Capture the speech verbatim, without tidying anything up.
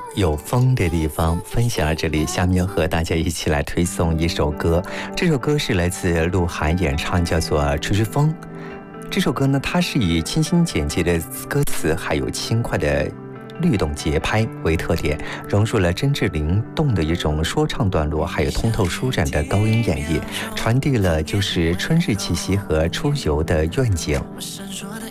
有风的地方分享到这里，下面和大家一起来推送一首歌。这首歌是来自鹿晗演唱，叫做《吹吹风》。这首歌呢，它是以清新简洁的歌词，还有轻快的律动节拍为特点，融入了真挚灵动的一种说唱段落，还有通透舒展的高音演绎，传递了就是春日气息和出游的愿景。